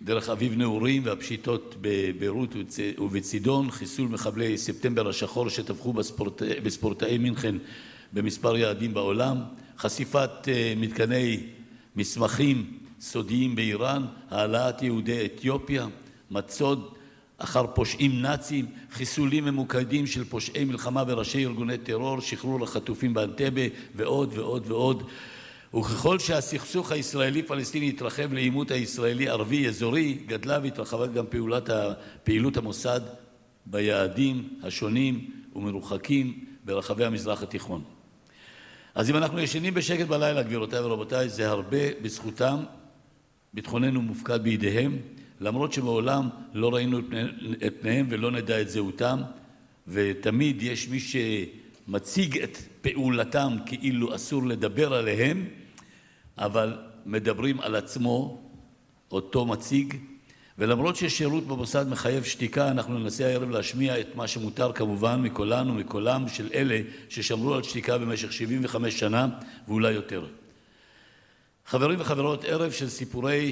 דרך אביב נעורים והפשיטות בביירות ובצידון, חיסול מחבלי ספטמבר השחור שטבחו בספורטאי מינכן במספר יעדים בעולם, חשיפת מתקני מסמכים סודיים באיראן, העלאת יהודי אתיופיה, מצוד אחר פושעים נאצים, חיסולים ממוקדים של פושעי מלחמה וראשי ארגוני טרור, שחרור החטופים באנטבה ועוד ועוד ועוד. וככל שהסכסוך הישראלי-פלסטיני התרחב לעימות הישראלי-ערבי אזורי, גדלה והתרחבה גם פעילות המוסד ביעדים השונים ומרוחקים ברחבי המזרח התיכון. אז אם אנחנו ישנים בשקט בלילה, גבירותיי ורבותיי, זה הרבה בזכותם, ביטחוננו מופקד בידיהם, למרות שמעולם לא ראינו את פניהם ולא נדע את זהותם, ותמיד יש מי שמציג את פעולתם כאילו אסור לדבר עליהם, אבל מדברים על עצמו, אותו מציג, ולמרות ששירות במוסד מחייב שתיקה, אנחנו ננסה הערב להשמיע את מה שמותר כמובן מכולנו, מכולם של אלה ששמרו על שתיקה במשך 75 שנה ואולי יותר. חברים וחברות, ערב של סיפורי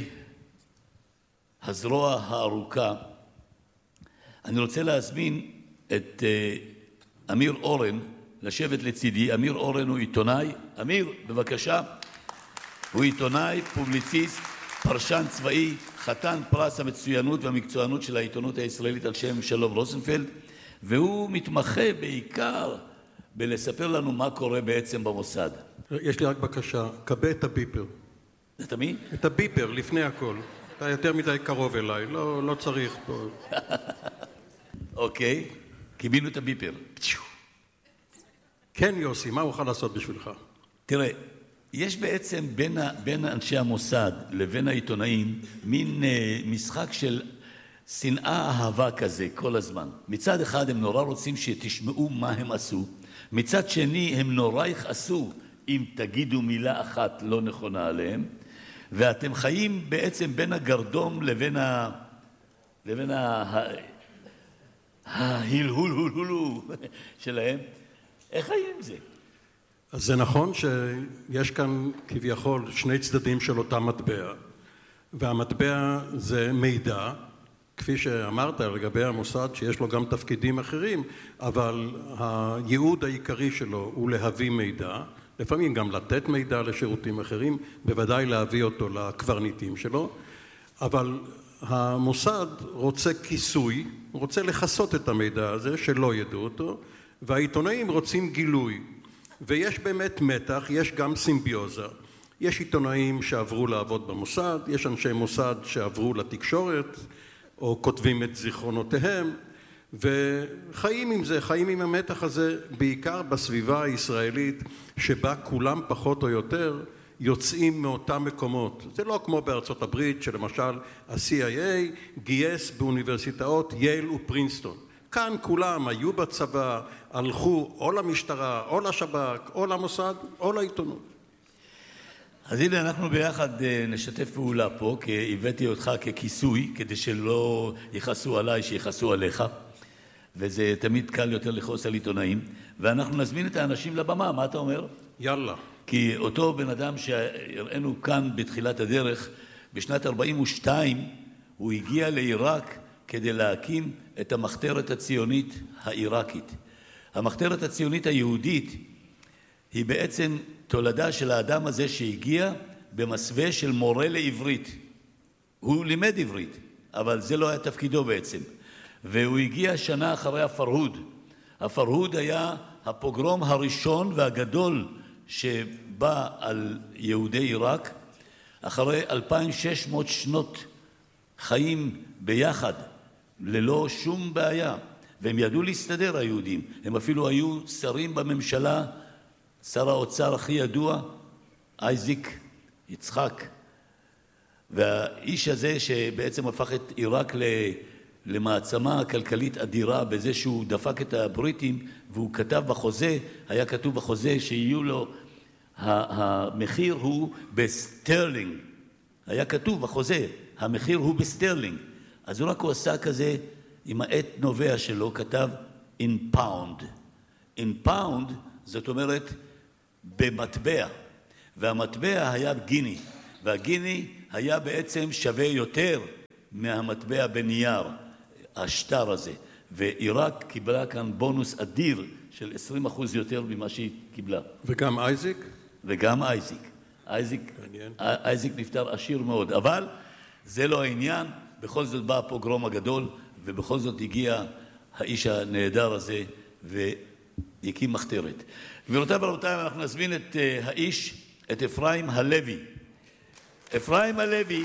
הזרוע הארוכה. אני רוצה להזמין את אמיר אורן לשבת לצידי. אמיר אורן הוא עיתונאי. אמיר, בבקשה. הוא עיתונאי, פובליציסט, פרשן צבאי, חתן פרס המצוינות והמקצוענות של העיתונות הישראלית על שם שלום רוזנפלד, והוא מתמחה בעיקר בלספר לנו מה קורה בעצם במוסד. יש לי רק בקשה, קבל את הביפר. את מי? את הביפר, לפני הכל. אתה יותר מדי קרוב אליי, לא צריך פה. אוקיי, קיבלנו את הביפר. כן יוסי, מה אוכל לעשות בשבילך? תראה, יש בעצם בין אנשי המוסד לבין העיתונאים מין משחק של שנאה אהבה כזה כל הזמן. מצד אחד הם נורא רוצים שתשמעו מה הם עשו, מצד שני הם נורא יכעסו אם תגידו מילה אחת לא נכונה עליהם, ואתם חיים בעצם בין הגרדום לבין ההילהולהולהולו שלהם. איך חיים עם זה? אז זה נכון שיש כאן כביכול שני צדדים של אותה מטבע, והמטבע זה מידע, כפי שאמרת לגבי המוסד שיש לו גם תפקידים אחרים, אבל הייעוד העיקרי שלו הוא להביא מידע, לפעמים גם לתת מידע לשירותים אחרים, בוודאי להביא אותו לקברניטים שלו, אבל המוסד רוצה כיסוי, רוצה לחסות את המידע הזה שלא ידעו אותו, והעיתונאים רוצים גילוי. ויש באמת מתח, יש גם סימביוזה. יש עיתונאים שעברו לעבוד במוסד, יש אנשי מוסד שעברו לתקשורת, או כותבים את זיכרונותיהם, וחיים עם זה, חיים עם המתח הזה, בעיקר בסביבה הישראלית, שבה כולם פחות או יותר יוצאים מאותם מקומות. זה לא כמו בארצות הברית, שלמשל ה-CIA גייס באוניברסיטאות יייל ופרינסטון. כאן כולם היו בצבא, הלכו או למשטרה, או לשב"כ, או למוסד, או לעיתונות. אז הנה אנחנו ביחד נשתף פעולה פה, כי הבאתי אותך ככיסוי, כדי שלא יכעסו עליי, שיכעסו עליך, וזה תמיד קל יותר לכעוס על עיתונאים, ואנחנו נזמין את האנשים לבמה, מה אתה אומר? יאללה. כי אותו בן אדם שהראינו כאן בתחילת הדרך, בשנת 42, הוא הגיע לעיראק כדי להקים את המחתרת הציונית העיראקית. המחתרת הציונית היהודית היא בעצם תולדה של האדם הזה שהגיע במסווה של מורה לעברית. הוא לימד עברית, אבל זה לא היה תפקידו בעצם. והוא הגיע שנה אחרי הפרהוד. הפרהוד היה הפוגרום הראשון והגדול שבא על יהודי עיראק, אחרי 2,600 שנות חיים ביחד, ללא שום בעיה. והם ידעו להסתדר, היהודים. הם אפילו היו שרים בממשלה, שר האוצר הכי ידוע, אייזיק, יצחק. והאיש הזה שבעצם הפך את עיראק למעצמה כלכלית אדירה בזה שהוא דפק את הבריטים, והוא כתב בחוזה, היה כתוב בחוזה שיהיו לו, המחיר הוא בסטרלינג. היה כתוב בחוזה, המחיר הוא בסטרלינג. אז הוא רק עשה כזה, עם העט נובע שלו, כתב in pound. in pound, זאת אומרת, במטבע. והמטבע היה גיני. והגיני היה בעצם שווה יותר מהמטבע בנייר, השטר הזה, ועיראק קיבלה כאן בונוס אדיר של 20% יותר ממה שהיא קיבלה. וגם אייזיק? וגם אייזיק נפטר עשיר מאוד, אבל זה לא העניין, בכל זאת בא הפוגרום הגדול, ובכל זאת הגיע האיש הנהדר הזה והקים מחתרת. גבירותיי ורבותיי, אנחנו נזמין את האיש, את אפרים הלוי. אפרים הלוי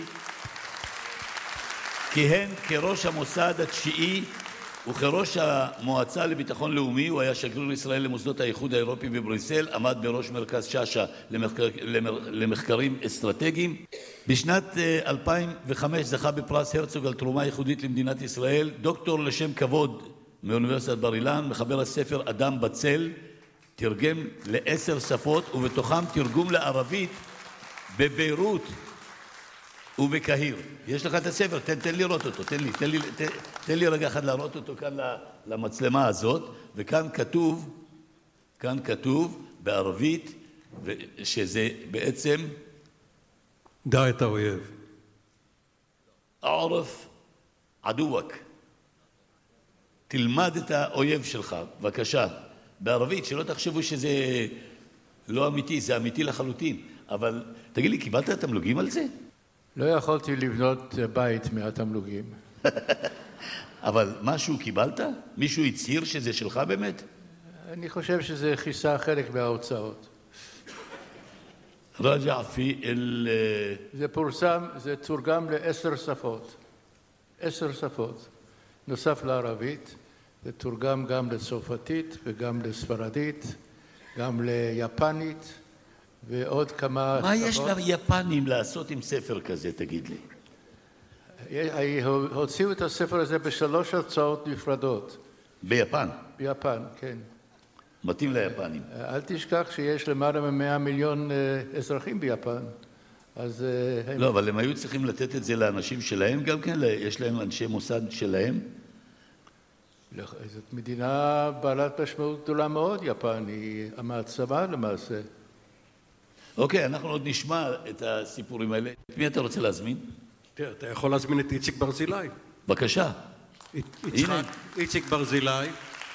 כיהן כראש המוסד התשיעי וכראש המועצה לביטחון לאומי. הוא היה שגריר ישראל למוסדות האיחוד האירופי בבריסל, עמד בראש מרכז שאשא למחקרים אסטרטגיים. בשנת 2005 זכה בפרס הרצוג על תרומה ייחודית למדינת ישראל, דוקטור לשם כבוד מאוניברסיטת בר אילן, מחבר הספר אדם בצל, תרגם ל10 שפות ובתוכם תרגום לערבית בביירות ובקהיר. יש לך את הספר, תן לי לראות אותו, תן לי רגע אחד להראות אותו כאן למצלמה הזאת, וכאן כתוב בערבית, שזה בעצם דע את האויב. עורף עדווק. תלמד את האויב שלך, בבקשה. בערבית, שלא תחשבו שזה לא אמיתי, זה אמיתי לחלוטין. אבל תגיד לי, קיבלת תמלוגים על זה? לא יכולתי לבנות בית מהתמלוגים. אבל משהו קיבלת? מישהו הצהיר שזה שלך באמת? אני חושב שזה כיסה חלק מההוצאות. רגע פי אל... זה פורסם, זה תורגם ל10 שפות. 10 שפות. נוסף לערבית, זה תורגם גם לצרפתית וגם לספרדית, גם ליפנית ועוד כמה שפות. מה יש ליפנים לעשות עם ספר כזה, תגיד לי? הוציאו את הספר הזה ב3 הוצאות נפרדות. ביפן? ביפן, כן. מתאים ליפנים. אל תשכח שיש למעלה מ100 מיליון אזרחים ביפן. אז לא, אבל הם היו צריכים לתת את זה לאנשים שלהם גם כן? יש להם אנשי מוסד שלהם? זאת מדינה בעלת משמעות גדולה מאוד, יפן. היא המעצמה למעשה. אוקיי, אנחנו עוד נשמע את הסיפורים האלה. את מי אתה רוצה להזמין? תראה, אתה יכול להזמין את איציק ברזילי. בבקשה. איציק ברזילי.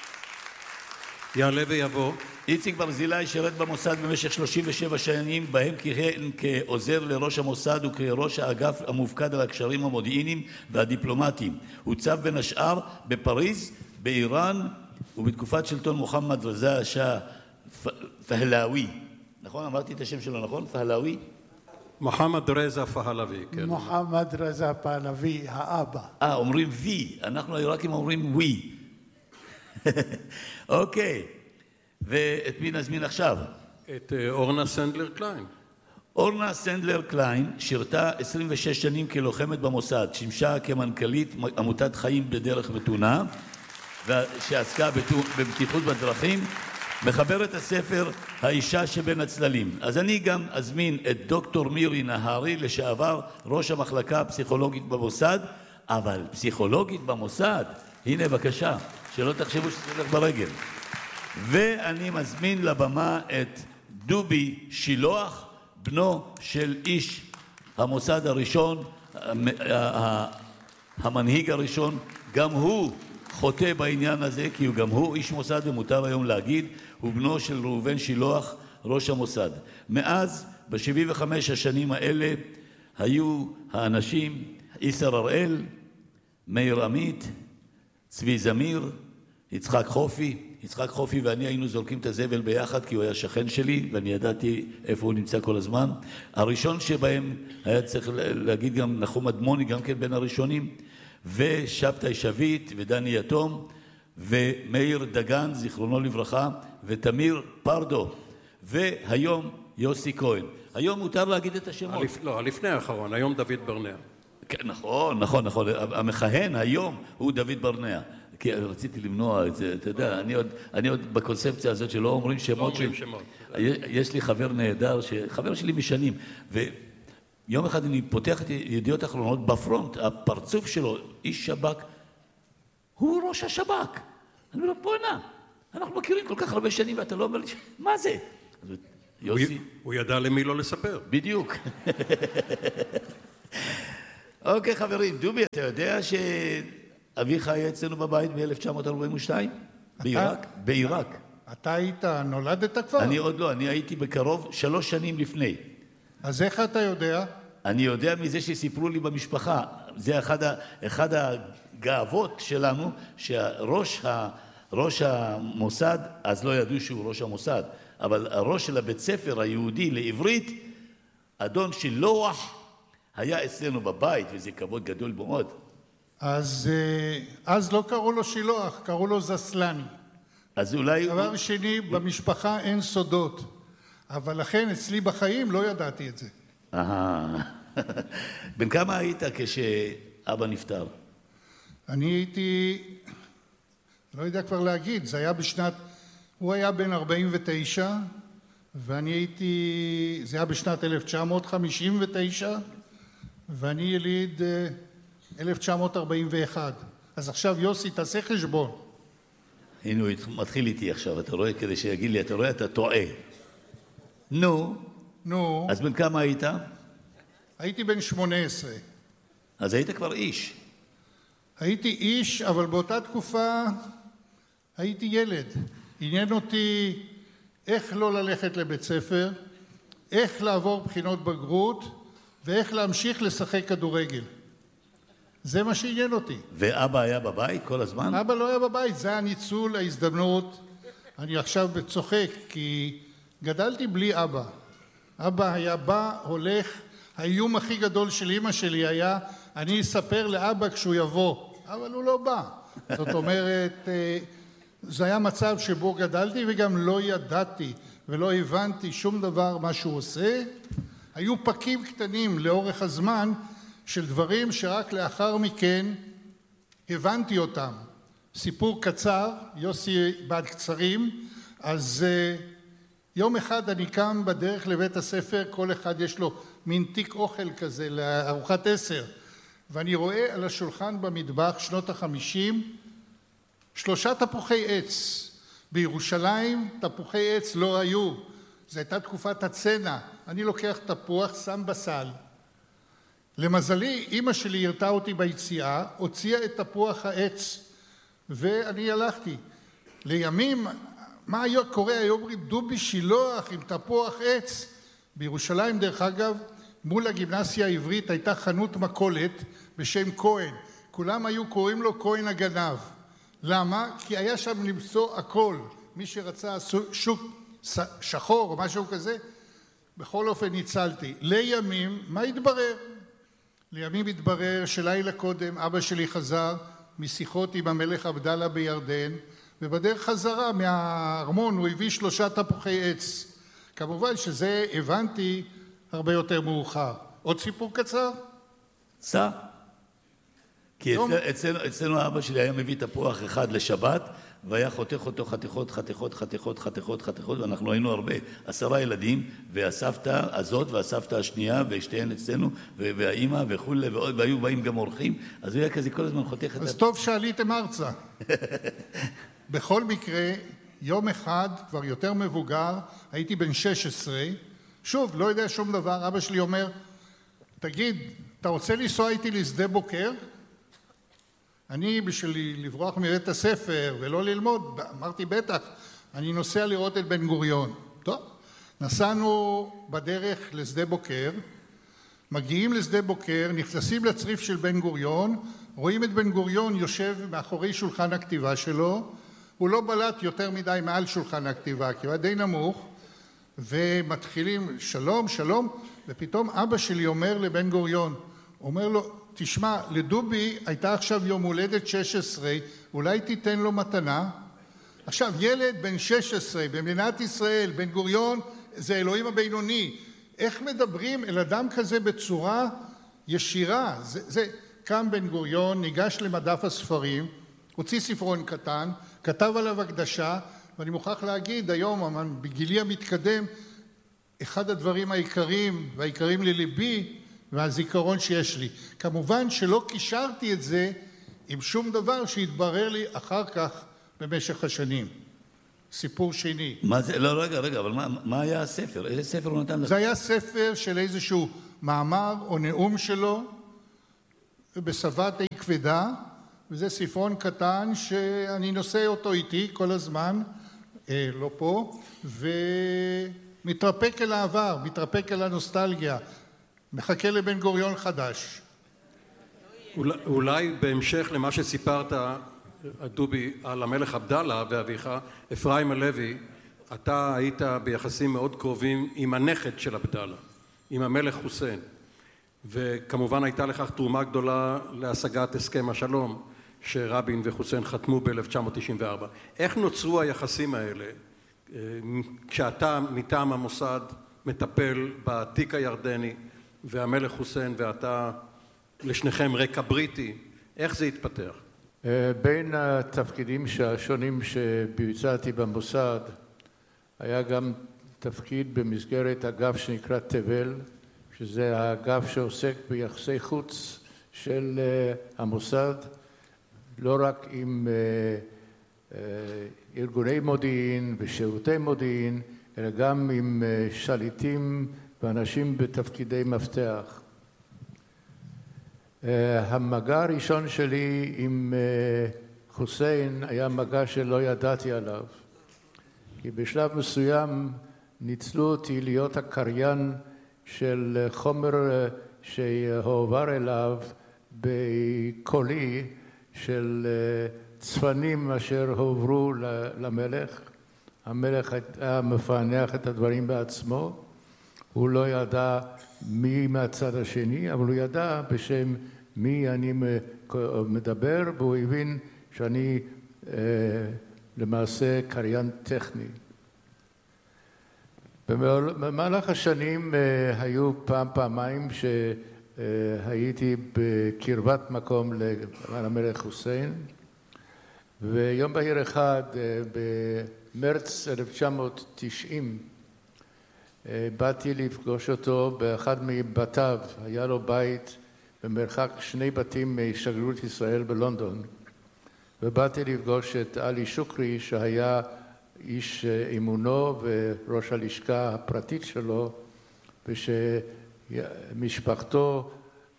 יעלה ויבוא. איציק ברזילי שירת במוסד במשך 37 שנים, בהם כיהן כעוזר לראש המוסד וכראש האגף המופקד על הקשרים המודיעיניים והדיפלומטיים. הוצב בין השאר בפריז, באיראן, ובתקופת שלטון מוחמד רזה שאה פהלאוי. נכון? אמרתי את השם שלו, נכון? פהלאוי? מוחמד רזה פהלאוי, כן. מוחמד רזה פהלאוי, האבא. אומרים וי. אנחנו העיראקים אומרים ווי. אוקיי. ואת מי נזמין עכשיו? את אורנה סנדלר קליין. אורנה סנדלר קליין שירתה 26 שנים כלוחמת במוסד, שימשה כמנכ"לית עמותת חיים בדרך מתונה, שעסקה בבטיחות בדרכים, מחברת הספר האישה שבין הצללים. אז אני גם אזמין את דוקטור מירי נהרי, לשעבר ראש המחלקה הפסיכולוגית במוסד, אבל פסיכולוגית במוסד, הנה בבקשה, שלא תחשבו שזה הולך ברגל. ואני מזמין לבמה את דובי שילוח, בנו של איש המוסד הראשון, המנהיג הראשון, גם הוא חוטא בעניין הזה, כי גם הוא איש מוסד ומותר היום להגיד, הוא בנו של ראובן שילוח, ראש המוסד. מאז, ב-75 השנים האלה, היו האנשים איסר הראל, מאיר עמית, צבי זמיר, יצחק חופי ואני היינו זורקים את הזבל ביחד, כי הוא היה שכן שלי ואני ידעתי איפה הוא נמצא כל הזמן. הראשון שבהם היה צריך להגיד גם נחום אדמוני, גם כן בין הראשונים, ושבתאי שביט ודני יתום ומאיר דגן, זיכרונו לברכה, ותמיר פרדו, והיום יוסי כהן. היום מותר להגיד את השמות. לא, לפני האחרון, היום דוד ברנע. כן, נכון. המכהן היום הוא דוד ברנע. כי רציתי למנוע את זה, אתה יודע, אני עוד בקונספציה הזאת שלא אומרים שמות. יש לי חבר נהדר, חבר שלי משנים, ויום אחד אני פותח את ידיעות אחרונות, בפרונט, הפרצוף שלו, איש שב"כ, הוא ראש השב"כ. אני אומר לו, בוא הנה, אנחנו מכירים כל כך הרבה שנים, ואתה לא אומר לי, מה זה? יוסי. הוא ידע למי לא לספר. בדיוק. אוקיי, חברים, דובי, אתה יודע שאביך היה אצלנו בבית ב-1942? בעיראק? בעיראק. אתה נולדת כבר? אני עוד לא, אני הייתי בקרוב 3 שנים לפני. אז איך אתה יודע? אני יודע מזה שסיפרו לי במשפחה. זה אחד הגאוות שלנו, ראש המוסד, אז לא ידעו שהוא ראש המוסד, אבל הראש של הבית ספר היהודי לעברית, אדון שילוח, היה אצלנו בבית, וזה כבוד גדול מאוד. אז לא קראו לו שילוח, קראו לו זסלני. אז אולי... דבר שני, במשפחה אין סודות. אבל לכן אצלי בחיים לא ידעתי את זה. בן כמה היית כשאבא נפטר? אני הייתי, לא יודע כבר להגיד, זה היה הוא היה בן 49, ואני הייתי, זה היה בשנת 1959, ואני יליד 1941. אז עכשיו יוסי, תעשה חשבון. הנה הוא מתחיל איתי עכשיו, אתה רואה? כדי שיגיד לי, אתה רואה? אתה טועה. נו. אז בן כמה היית? הייתי בן 18. אז היית כבר איש. הייתי איש, אבל באותה תקופה הייתי ילד. עניין אותי איך לא ללכת לבית ספר, איך לעבור בחינות בגרות, ואיך להמשיך לשחק כדורגל. זה מה שעניין אותי. ואבא היה בבית כל הזמן? אבא לא היה בבית, זה היה ניצול ההזדמנות. אני עכשיו צוחק, כי גדלתי בלי אבא. אבא היה בא, הולך. האיום הכי גדול של אמא שלי היה, אני אספר לאבא כשהוא יבוא. אבל הוא לא בא. זאת אומרת, זה היה מצב שבו גדלתי וגם לא ידעתי ולא הבנתי שום דבר מה שהוא עושה. היו פקים קטנים לאורך הזמן של דברים שרק לאחר מכן הבנתי אותם. סיפור קצר, יוסי בעד קצרים, אז יום אחד אני קם בדרך לבית הספר, כל אחד יש לו מין תיק אוכל כזה לארוחת 10, ואני רואה על השולחן במטבח שנות ה-50 3 תפוחי עץ. בירושלים תפוחי עץ לא היו, זו הייתה תקופת הצנע. אני לוקח תפוח, שם בסל. למזלי, אמא שלי הרתה אותי ביציאה, הוציאה את תפוח העץ, ואני הלכתי. לימים, מה היה קורה? היו אומרים, דובי שילוח עם תפוח עץ. בירושלים, דרך אגב, מול הגימנסיה העברית הייתה חנות מכולת בשם כהן. כולם היו קוראים לו כהן הגנב. למה? כי היה שם למצוא הכל. מי שרצה שוק שחור או משהו כזה, בכל אופן ניצלתי. לימים, מה התברר? לימים התברר שלילה קודם אבא שלי חזר משיחות עם המלך עבדאללה בירדן, ובדרך חזרה מהארמון הוא הביא 3 תפוחי עץ. כמובן שזה הבנתי הרבה יותר מאוחר. עוד סיפור קצר? סע. כי אצלנו אבא שלי היה מביא תפוח אחד לשבת, והיה חותך אותו חתיכות, ואנחנו היינו הרבה, 10 ילדים, והסבתא הזאת והסבתא השנייה, ושתיהן אצלנו, והאימא וכולי, והיו באים גם אורחים, אז הוא היה כזה כל הזמן חותך את... אז טוב שעליתם ארצה. בכל מקרה, יום אחד, כבר יותר מבוגר, הייתי בן 16, שוב, לא יודע שום דבר, אבא שלי אומר, תגיד, אתה רוצה לנסוע איתי לשדה בוקר? אני, בשביל לברוח מבית הספר ולא ללמוד, אמרתי, בטח, אני נוסע לראות את בן גוריון. טוב, נסענו בדרך לשדה בוקר, מגיעים לשדה בוקר, נכנסים לצריף של בן גוריון, רואים את בן גוריון יושב מאחורי שולחן הכתיבה שלו, הוא לא בלט יותר מדי מעל שולחן הכתיבה, כי הוא היה די נמוך, ומתחילים שלום, שלום, ופתאום אבא שלי אומר לבן גוריון, אומר לו, תשמע, לדובי הייתה עכשיו יום הולדת 16, אולי תיתן לו מתנה? עכשיו, ילד בן 16 במדינת ישראל, בן גוריון, זה אלוהים הבינוני. איך מדברים אל אדם כזה בצורה ישירה? קם בן גוריון, ניגש למדף הספרים, הוציא ספרון קטן, כתב עליו הקדשה, ואני מוכרח להגיד, היום, בגילי המתקדם, אחד הדברים העיקריים, והעיקריים לליבי, והזיכרון שיש לי. כמובן שלא קישרתי את זה עם שום דבר שהתברר לי אחר כך במשך השנים. סיפור שני. מה זה? לא, רגע, אבל מה היה הספר? איזה ספר הוא נתן לך? זה היה ספר של איזשהו מאמר או נאום שלו, בסבת כבדה, וזה ספרון קטן שאני נושא אותו איתי כל הזמן, לא פה, ומתרפק אל העבר, מתרפק אל הנוסטלגיה, מחכה לבן גוריון חדש. אולי בהמשך למה שסיפרת, דובי, על המלך עבדאללה ואביך, אפרים הלוי, אתה היית ביחסים מאוד קרובים עם הנכד של עבדאללה, עם המלך חוסיין, וכמובן הייתה לכך תרומה גדולה להשגת הסכם השלום שרבין וחוסיין חתמו ב-1994. איך נוצרו היחסים האלה כשאתה מטעם המוסד מטפל בתיק הירדני והמלך חוסיין ואתה לשניכם רקע בריטי, איך זה התפתח? בין התפקידים השונים שביצעתי במוסד היה גם תפקיד במסגרת אגף שנקרא תבל, שזה האגף שעוסק ביחסי חוץ של המוסד, לא רק עם ארגוני מודיעין ושירותי מודיעין, אלא גם עם שליטים ואנשים בתפקידי מפתח. המגע הראשון שלי עם חוסיין היה מגע שלא ידעתי עליו, כי בשלב מסוים ניצלו אותי להיות הקריין של חומר שהועבר אליו בקולי של צפנים אשר הועברו למלך. המלך היה מפענח את הדברים בעצמו, הוא לא ידע מי מהצד השני, אבל הוא ידע בשם מי אני מדבר, והוא הבין שאני למעשה קריין טכני. במהלך השנים היו פעמיים שהייתי בקרבת מקום למלך חוסיין, ויום בהיר אחד במרץ 1990 באתי לפגוש אותו באחד מבתיו. היה לו בית במרחק 2 בתים משגרירות ישראל בלונדון, ובאתי לפגוש את עלי שוקרי שהיה איש אמונו וראש הלשכה הפרטית שלו, ושמשפחתו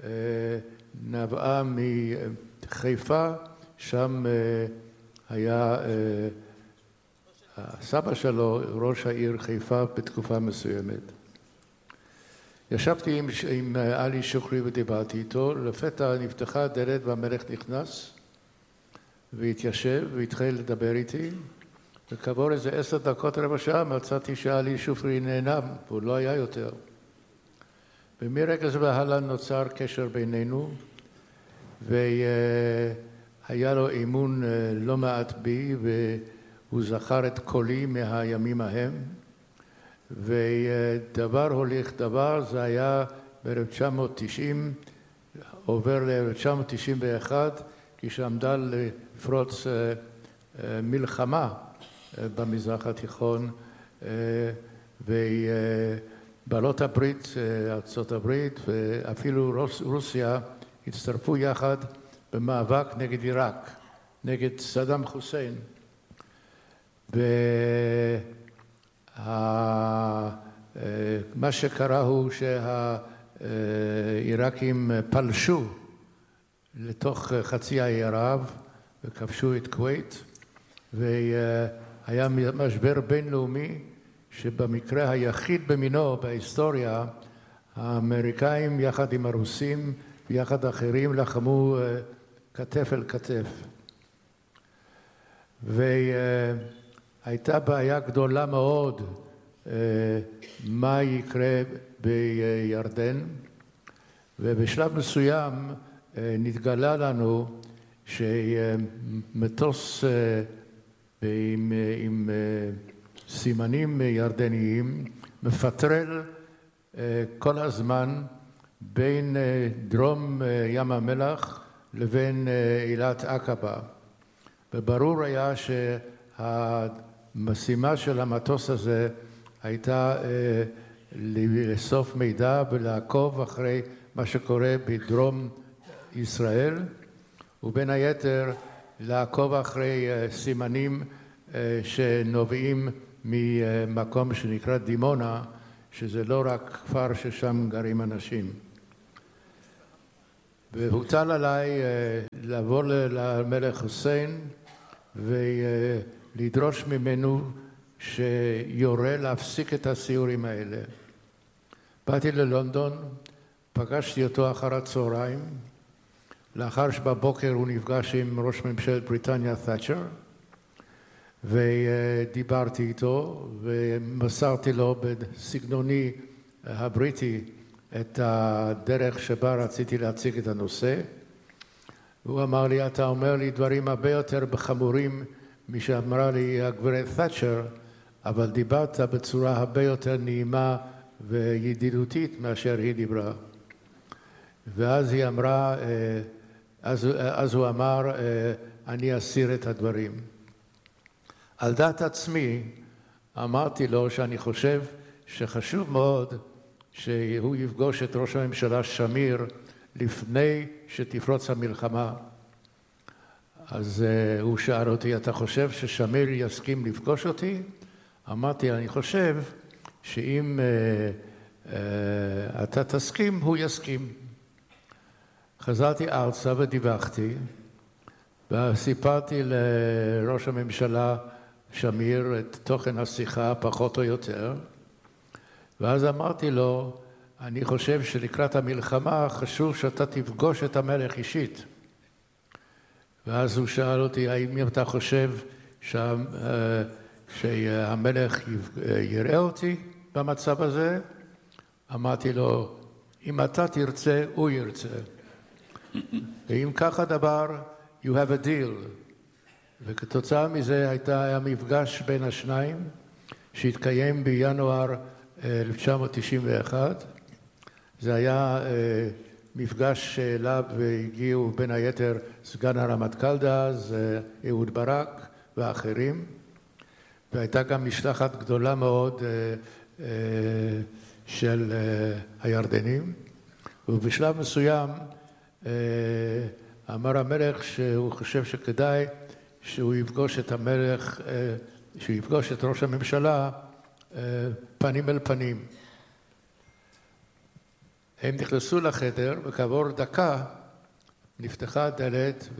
נבעה מחיפה, שם היה הסבא שלו ראש העיר חיפה בתקופה מסוימת. ישבתי עם עלי שוקרי ודיברתי איתו, לפתע נפתחה הדלת והמלך נכנס והתיישב והתחיל לדבר איתי, וכעבור איזה 10 דקות, רבע שעה, מצאתי שעלי שוקרי נעלם, והוא לא היה יותר. ומרגע זה והלאה נוצר קשר בינינו, והיה לו אמון לא מעט בי, והוא זכר את קולי מהימים ההם, ודבר הוליך דבר. זה היה ב-1990, עובר ל-1991, כשעמדה לפרוץ מלחמה במזרח התיכון, ובעלות הברית, ארצות הברית ואפילו רוסיה הצטרפו יחד במאבק נגד עיראק, נגד סדאם חוסיין. מה שקרה הוא שהעיראקים פלשו לתוך חצי האי ערב וכבשו את כווית, והיה משבר בינלאומי שבמקרה היחיד במינו בהיסטוריה האמריקאים יחד עם הרוסים ויחד אחרים לחמו כתף אל כתף. והייתה בעיה גדולה מאוד מה יקרה בירדן, ובשלב מסוים נתגלה לנו שמטוס עם סימנים ירדניים מפטרל כל הזמן בין דרום ים המלח לבין אילת עקבה, וברור היה שהמשימה של המטוס הזה הייתה לאסוף מידע ולעקוב אחרי מה שקורה בדרום ישראל, ובין היתר לעקוב אחרי סימנים שנובעים ממקום שנקרא דימונה, שזה לא רק כפר ששם גרים אנשים. והוטל עליי לעבור למלך חוסיין ולדרוש ממנו שיורה להפסיק את הסיורים האלה. באתי ללונדון, פגשתי אותו אחר הצהריים, לאחר שבבוקר הוא נפגש עם ראש ממשלת בריטניה תאצ'ר, ודיברתי איתו ומסרתי לו בסגנוני הבריטי את הדרך שבה רציתי להציג את הנושא. הוא אמר לי, אתה אומר לי דברים הרבה יותר חמורים משאמרה לי הגברת תאצ'ר, אבל דיברת בצורה הרבה יותר נעימה וידידותית מאשר היא דיברה. ואז היא אמרה, אז הוא אמר, אני אסיר את הדברים. על דעת עצמי אמרתי לו שאני חושב שחשוב מאוד שהוא יפגוש את ראש הממשלה שמיר לפני שתפרוץ המלחמה. אז הוא שאל אותי, אתה חושב ששמיר יסכים לפגוש אותי? אמרתי, אני חושב שאם אתה תסכים, הוא יסכים. חזרתי ארצה ודיווחתי, וסיפרתי לראש הממשלה שמיר את תוכן השיחה פחות או יותר, ואז אמרתי לו, אני חושב שלקראת המלחמה חשוב שאתה תפגוש את המלך אישית. ואז הוא שאל אותי, האם אתה חושב שהמלך יראה אותי במצב הזה? אמרתי לו, אם אתה תרצה, הוא ירצה. ואם כך הדבר, you have a deal. וכתוצאה מזה היה מפגש בין השניים, שהתקיים בינואר 1991. זה היה מפגש שאליו הגיעו בין היתר סגן הרמטכ"ל דאז, אהוד ברק ואחרים, והייתה גם משלחת גדולה מאוד של הירדנים, ובשלב מסוים אמר המלך שהוא חושב שכדאי שהוא יפגוש את המלך, שהוא יפגוש את ראש הממשלה פנים אל פנים. הם נכנסו לחדר, וכעבור דקה נפתחה הדלת,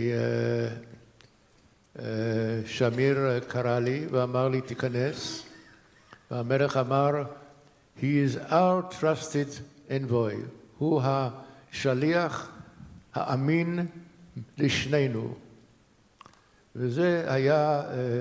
ושמיר קרא לי ואמר לי, תיכנס. והמלך אמר, he is our trusted envoy. הוא השליח האמין לשנינו. וזה היה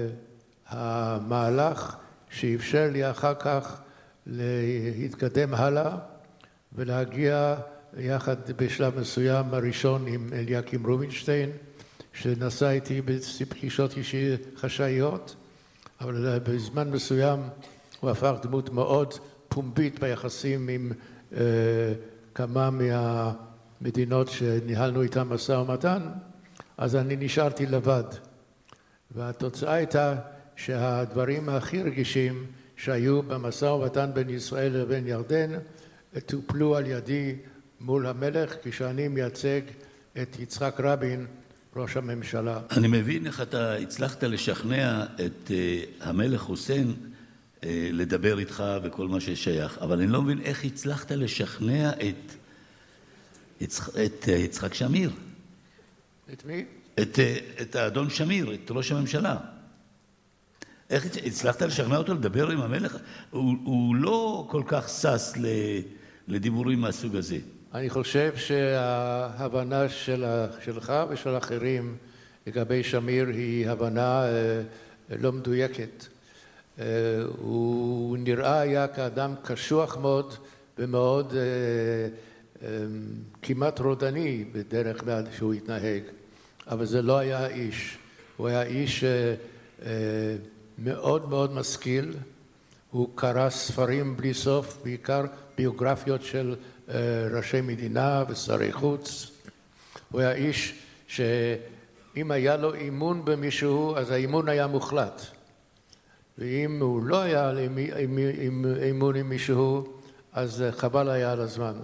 המהלך שאפשר לי אחר כך להתקדם הלאה, ולהגיע יחד בשלב מסוים הראשון עם אליקים רובינשטיין, שנסע איתי בפגישות חשאיות, אבל בזמן מסוים הוא הפך דמות מאוד פומבית ביחסים עם כמה מהמדינות שניהלנו איתן משא ומתן, אז אני נשארתי לבד. והתוצאה הייתה שהדברים הכי רגישים שהיו במשא ומתן בין ישראל לבין ירדן, טופלו על ידי מול המלך, כשאני מייצג את יצחק רבין, ראש הממשלה. אני מבין איך אתה הצלחת לשכנע את המלך חוסיין לדבר איתך וכל מה ששייך, אבל אני לא מבין איך הצלחת לשכנע את יצחק שמיר. את מי? את האדון שמיר, את ראש הממשלה. איך הצלחת לשכנע אותו לדבר עם המלך? הוא לא כל כך סס לדיבורים מהסוג הזה. אני חושב שההבנה שלך ושל אחרים לגבי שמיר היא הבנה לא מדויקת. הוא נראה היה כאדם קשוח מאוד ומאוד כמעט רודני בדרך כלל שהוא התנהג, אבל זה לא היה איש. הוא היה איש מאוד מאוד משכיל, הוא קרא ספרים בלי סוף, בעיקר ביוגרפיות של ראשי מדינה ושרי חוץ. הוא היה איש שאם היה לו אימון במישהו, אז האימון היה מוחלט. ואם הוא לא היה אימון עם מישהו, אז חבל היה על הזמן.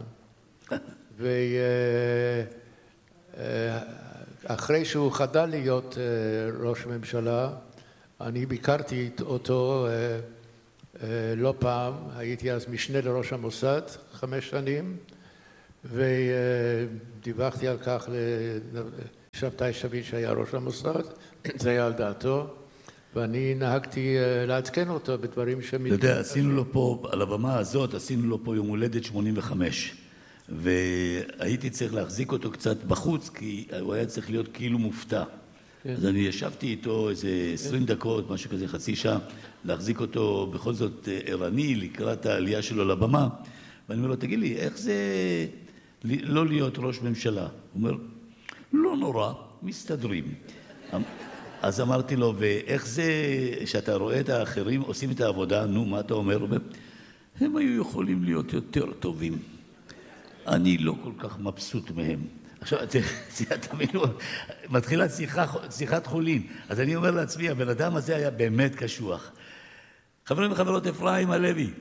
ואחרי שהוא חדל להיות ראש ממשלה, אני ביקרתי אותו לא פעם, הייתי אז משנה לראש המוסד 5 שנים, ודיווחתי על כך לשבתאי שביט שהיה ראש המוסד, זה היה על דעתו, ואני נהגתי לעדכן אותו בדברים אתה יודע, עשינו לו פה, על הבמה הזאת, עשינו לו פה יום הולדת 85, והייתי צריך להחזיק אותו קצת בחוץ, כי הוא היה צריך להיות כאילו מופתע. אז אני ישבתי איתו איזה 20 דקות, משהו כזה, חצי שעה, להחזיק אותו בכל זאת ערני לקראת העלייה שלו לבמה, ואני אומר לו, תגיד לי, איך זה לא להיות ראש ממשלה? הוא אומר, לא נורא, מסתדרים. אז אמרתי לו, ואיך זה שאתה רואה את האחרים עושים את העבודה, נו, מה אתה אומר? הם היו יכולים להיות יותר טובים. אני לא כל כך מבסוט מהם. עכשיו, תמיד מתחילה שיחת חולין. אז אני אומר לעצמי, הבן אדם הזה היה באמת קשוח. חברים וחברות, אפרים הלוי.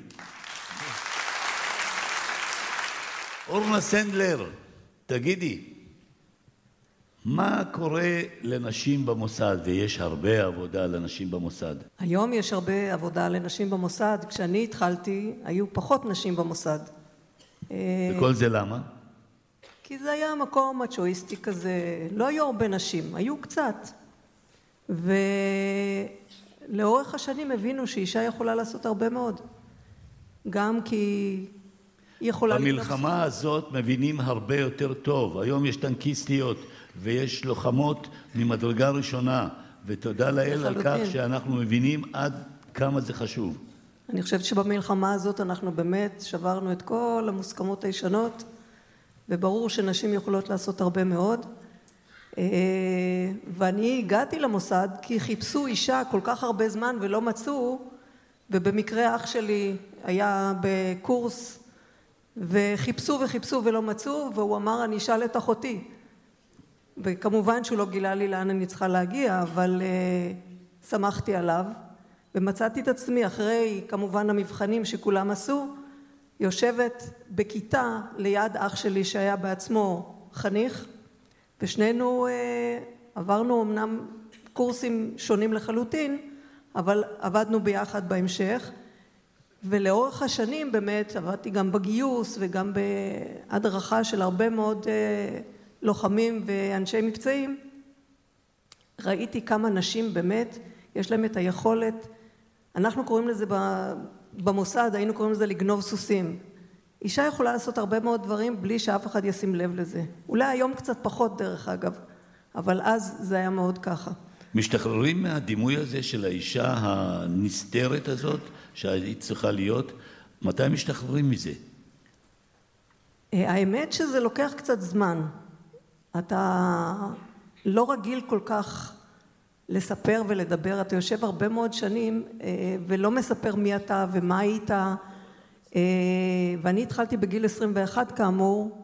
אורנה סנדלר, תגידי, מה קורה לנשים במוסד? ויש הרבה עבודה לנשים במוסד. היום יש הרבה עבודה לנשים במוסד. כשאני התחלתי, היו פחות נשים במוסד. וכל זה למה? כי זה היה מקום מצ'ואיסטי כזה, לא היו הרבה נשים, היו קצת. ולאורך השנים הבינו שאישה יכולה לעשות הרבה מאוד. גם כי היא יכולה... במלחמה הזאת מבינים הרבה יותר טוב. היום יש טנקיסטיות ויש לוחמות ממדרגה ראשונה, ותודה לאל על כך שאנחנו מבינים עד כמה זה חשוב. אני חושבת שבמלחמה הזאת אנחנו באמת שברנו את כל המוסכמות הישנות, וברור שנשים יכולות לעשות הרבה מאוד. ואני הגעתי למוסד כי חיפשו אישה כל כך הרבה זמן ולא מצאו, ובמקרה אח שלי היה בקורס וחיפשו וחיפשו ולא מצאו, והוא אמר אני אשאל את אחותי. וכמובן שהוא לא גילה לי לאן אני צריכה להגיע, אבל שמחתי עליו ומצאתי את עצמי אחרי כמובן המבחנים שכולם עשו, יושבת בכיתה ליד אח שלי שהיה בעצמו חניך, ושנינו עברנו אמנם קורסים שונים לחלוטין, אבל עבדנו ביחד בהמשך, ולאורך השנים באמת עבדתי גם בגיוס וגם בהדרכה של הרבה מאוד לוחמים ואנשי מבצעים. ראיתי כמה נשים באמת יש להם את היכולת, אנחנו קוראים לזה במוסד, היינו קוראים לזה לגנוב סוסים. אישה יכולה לעשות הרבה מאוד דברים בלי שאף אחד ישים לב לזה. אולי היום קצת פחות דרך אגב, אבל אז זה היה מאוד ככה. משתחררים מהדימוי הזה של האישה הנסתרת הזאת, שהיית צריכה להיות, מתי משתחררים מזה? האמת שזה לוקח קצת זמן. אתה לא רגיל כל כך לספר ולדבר, אתה יושב הרבה מאוד שנים ולא מספר מי אתה ומה היית, ואני התחלתי בגיל 21 כאמור,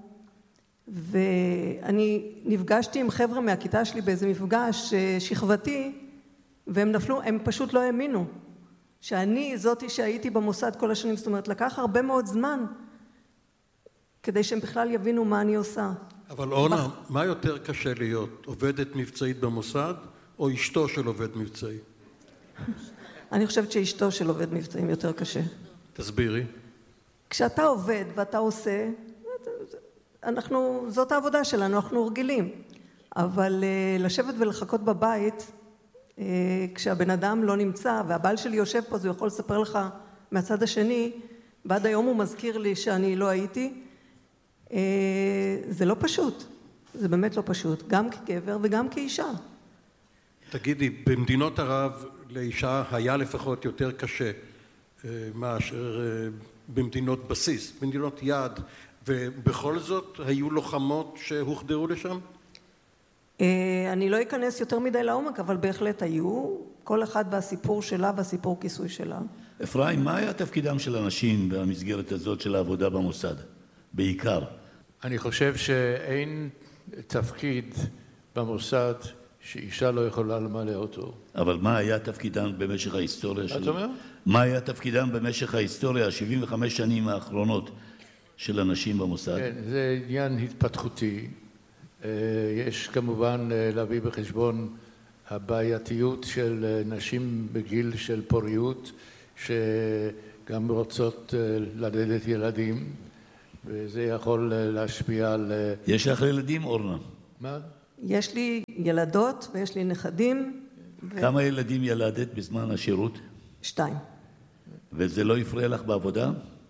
ואני נפגשתי עם חבר'ה מהכיתה שלי באיזה מפגש שכבתי, והם נפלו, הם פשוט לא האמינו שאני זאתי שהייתי במוסד כל השנים, זאת אומרת לקח הרבה מאוד זמן כדי שהם בכלל יבינו מה אני עושה. אבל אורנה, מה יותר קשה להיות, עובדת מבצעית במוסד או אשתו של עובד מבצעי? אני חושבת שאשתו של עובד מבצעים יותר קשה. תסבירי. כשאתה עובד ואתה עושה, זאת העבודה שלנו, אנחנו רגילים. אבל לשבת ולחכות בבית, כשהבן אדם לא נמצא, והבעל שלי יושב פה, אז הוא יכול לספר לך מהצד השני, ועד היום הוא מזכיר לי שאני לא הייתי, זה לא פשוט. זה באמת לא פשוט, גם כגבר וגם כאישה. תגידי, במדינות ערב לאישה היה לפחות יותר קשה מאשר במדינות בסיס, במדינות יעד, ובכל זאת היו לוחמות שהוחדרו לשם? אני לא אכנס יותר מדי לעומק, אבל בהחלט היו, כל אחד והסיפור שלה והסיפור כיסוי שלה. אפרים, מה היה תפקידם של אנשים במסגרת הזאת של העבודה במוסד, בעיקר? אני חושב שאין תפקיד במוסד שאישה לא יכולה למלא אותו. אבל מה היה תפקידם במשך ההיסטוריה מה אתה אומר? מה היה תפקידם במשך ההיסטוריה, 75 שנים האחרונות של אנשים במוסד? כן, זה עניין התפתחותי. יש כמובן להביא בחשבון הבעייתיות של נשים בגיל של פוריות, שגם רוצות ללדת ילדים, וזה יכול להשפיע על... יש לך ילדים, אורנה? מה? יש לי ילדות ויש לי נכדים. כמה ילדים ילדת בזמן השירות? 2. וזה לא הפריע לך בעבודה?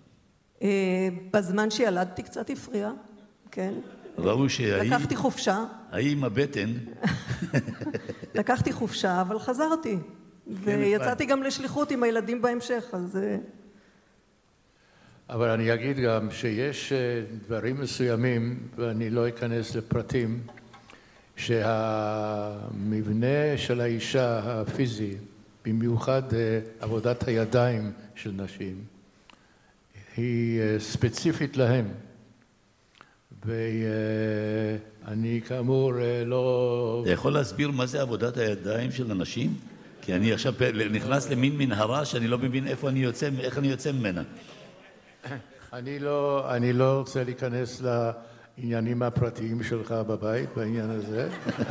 בזמן שילדתי קצת הפריע, כן. ראו לקחתי חופשה. עם הבטן. לקחתי חופשה, אבל חזרתי. ויצאתי גם לשליחות עם הילדים בהמשך, אז... אבל אני אגיד גם שיש דברים מסוימים, ואני לא אכנס לפרטים, שהמבנה של האישה הפיזי, במיוחד עבודת הידיים של נשים, היא ספציפית להם. ואני כאמור לא... אתה יכול להסביר מה זה עבודת הידיים של אנשים? כי אני עכשיו נכנס למין מנהרה שאני לא מבין איך אני יוצא ממנה. אני לא רוצה להיכנס לעניינים הפרטיים שלך בבית בעניין הזה.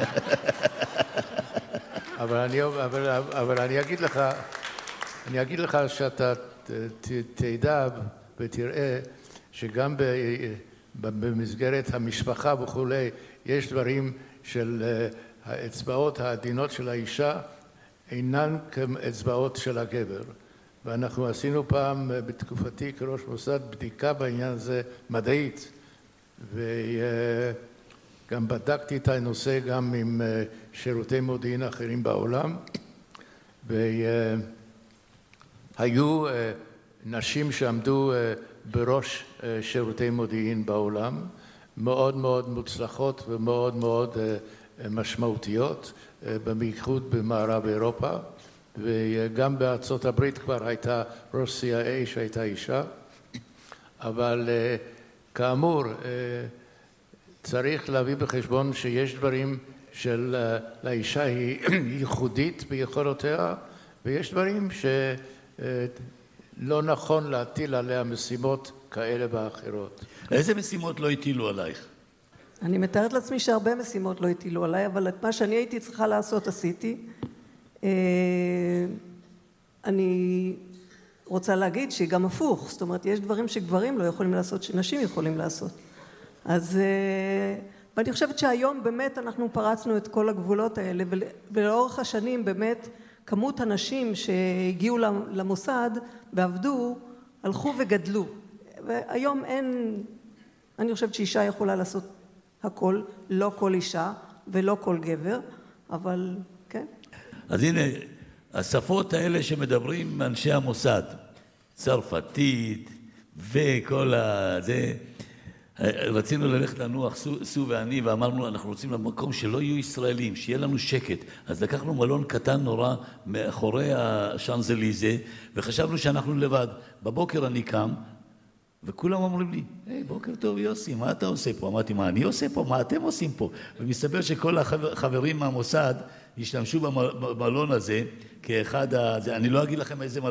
אבל אני אגיד לך שאתה תדע ותראה שגם במסגרת המשפחה וכולי, יש דברים של האצבעות העדינות של האישה אינן כאצבעות של הגבר. ואנחנו עשינו פעם בתקופתי כראש מוסד בדיקה בעניין הזה מדעית, וגם בדקתי את הנושא גם עם שירותי מודיעין אחרים בעולם, והיו נשים שעמדו בראש שירותי מודיעין בעולם, מאוד מאוד מוצלחות ומאוד מאוד משמעותיות, בייחוד במערב אירופה, וגם בארצות הברית כבר הייתה ראש CIA שהייתה אישה, אבל כאמור צריך להביא בחשבון שיש דברים שלאישה היא ייחודית ביכולותיה, ויש דברים שלא נכון להטיל עליה משימות כאלה ואחרות. איזה משימות לא הטילו עלייך? אני מתארת לעצמי שהרבה משימות לא הטילו עליי, אבל את מה שאני הייתי צריכה לעשות עשיתי. אני רוצה להגיד שגם הפוך, זאת אומרת, יש דברים שגברים לא יכולים לעשות, שנשים יכולים לעשות. אז, ואני חושבת שהיום באמת אנחנו פרצנו את כל הגבולות האלה, ולאורך השנים באמת כמות הנשים שהגיעו למוסד ועבדו, הלכו וגדלו. והיום אין, אני חושבת שאישה יכולה לעשות הכל, לא כל אישה ולא כל גבר, אבל כן. אז הנה, השפות האלה שמדברים אנשי המוסד, צרפתית וכל זה, רצינו ללכת לנוח, סו ואני, ואמרנו, אנחנו רוצים למקום שלא יהיו ישראלים, שיהיה לנו שקט. אז לקחנו מלון קטן נורא מאחורי השאנזליזה, וחשבנו שאנחנו לבד. בבוקר אני קם, וכולם אומרים לי, היי, בוקר טוב יוסי, מה אתה עושה פה? אמרתי, מה אני עושה פה? מה אתם עושים פה? ומסתבר שכל החברים מהמוסד השתמשו במלון הזה כאחד אני לא אגיד לכם איזה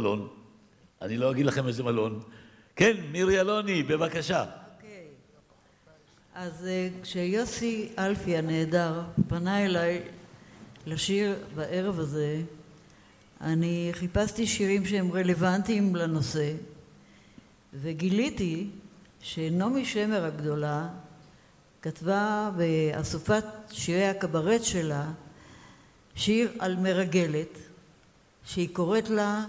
מלון. כן, מירי אלוני, בבקשה. אוקיי. אז כשיוסי אלפי הנהדר פנה אליי לשיר בערב הזה, אני חיפשתי שירים שהם רלוונטיים לנושא, וגיליתי שנעמי שמר הגדולה כתבה באסופת שירי הקברט שלה שיר על מרגלת שהיא קוראת לה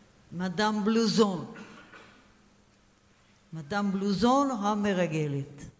מדאם בלוזון. מדאם בלוזון המרגלת.